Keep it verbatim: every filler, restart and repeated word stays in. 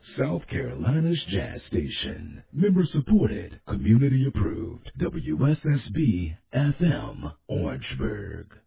South Carolina's jazz station. Member supported, community approved. W S S B F M, Orangeburg.